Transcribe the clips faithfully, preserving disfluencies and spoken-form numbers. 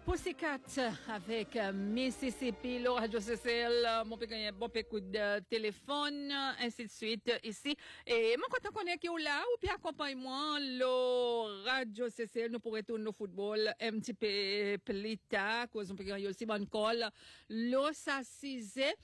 Pussycat avec euh, Mississippi, le Radio C C L, euh, mon pékin, bon coup de téléphone, ainsi de suite, ici. Et mon content qu'on est qui est là, ou puis accompagne-moi, le Radio C C L, nous pourrons tourner au football, un petit peu plus tard, cause on peut gagner aussi bonne colle, l'eau s'assisait.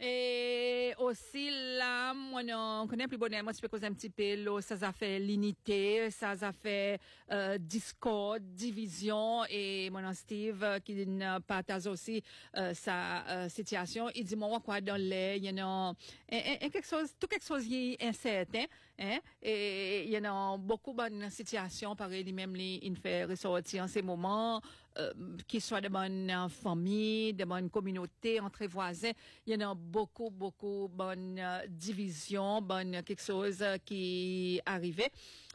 Et aussi là, moi, on connaît plus bonheur, moi, je peux causer un petit peu, là, ça a fait l'unité, ça a fait, euh, discord, division, et mon Steve, euh, qui ne partage aussi, euh, sa, euh, situation, il dit, moi, quoi, dans les, il y a, quelque chose, tout quelque chose qui est incertain, hein, et il y a beaucoup de bonnes situations, pareil, lui-même, il fait ressortir en ces moments, euh, qui soient de bonnes familles, de bonnes communautés, entre voisins, il y en a beaucoup, beaucoup bonnes euh, divisions, bonnes quelque chose euh, qui arrivait.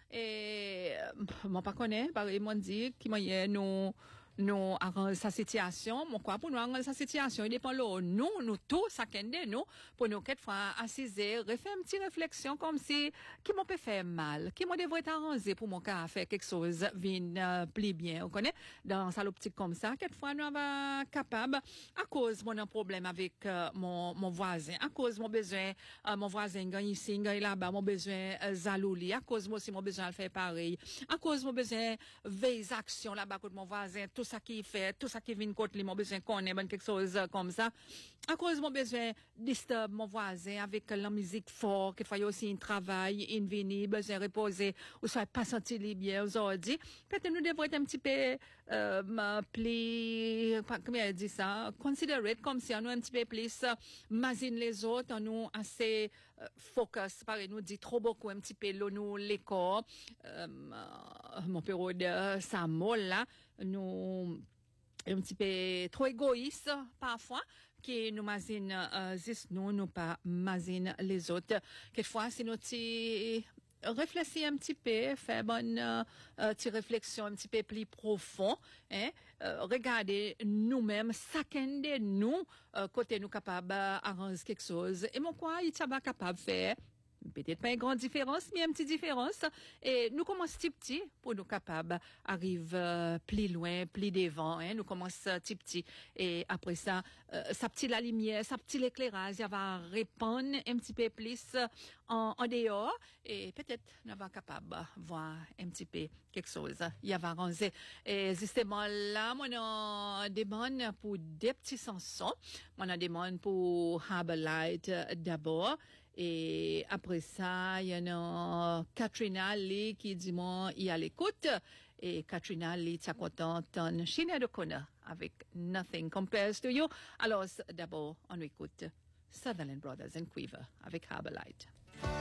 Et, euh, moi, pas connaît, pareil, moi, dit, qui m'a dit, nous, nous arrange sa situation, mon quoi, pour nous arranger sa situation, il dépend là, nous, nous tous, chacun de nous, pour nous, quelquefois, assiser, refaire une petite réflexion comme si, qui m'ont peut faire mal, qui m'ont devrait arranger pour mon cas, faire quelque chose, vient, euh, plus bien, vous connaissez, dans sa optique comme ça, quelquefois, nous avons capable, à cause mon un problème avec, euh, mon, mon voisin, à cause mon besoin, euh, mon voisin gagne ici, gagne là-bas, mon besoin, euh, zalouli, à cause moi aussi, mon besoin de faire pareil, à cause mon besoin, veille actions là-bas, contre mon voisin, tout ça qui fait, tout ça qui vient contre lui, mon besoin qu'on ait quelque chose comme ça. À cause mon besoin disturb mon voisin avec la musique fort, quelquefois il y a aussi un travail, une venue, besoin de reposer, ou soit pas sentir bien aujourd'hui. Peut-être nous devrions être un petit peu, euh, plus, comment elle dit ça, considerate, comme si on nous un petit peu plus, euh, mazine les autres, on nous assez, euh, focus, pareil, nous dit trop beaucoup, un petit peu, là, nous, l'école, euh, mon père de Samuel, là, nous, un petit peu trop égoïste parfois qui nous mazine euh, nous nous pas mazine les autres quelquefois c'est notre réfléchir un petit peu faire bonne euh, petite réflexion un petit peu plus profond hein euh, regarder nous-mêmes chacun de nous euh, côté nous capable arranger quelque chose et mon quoi il est capable faire peut-être pas une grande différence, mais une petite différence. Et nous commençons petit petit pour nous capables arriver euh, plus loin, plus devant. Hein. Nous commençons petit petit. Et après ça, euh, ça petit la lumière, ça petit l'éclairage, ça va répondre un petit peu plus en, en dehors. Et peut-être nous va capable de voir un petit peu quelque chose. Il va arranger. Et justement là, on a des demandes pour des petits chansons. On a des demandes pour Harbour Light d'abord. Et après ça, il y en a Katrina Lee qui dit moi, il y a l'écoute. Et Katrina Lee, t'es contente, en Sinéad O'Connor avec Nothing Compares to You. Alors, d'abord, on écoute Sutherland Brothers and Quiver avec Harbour Light.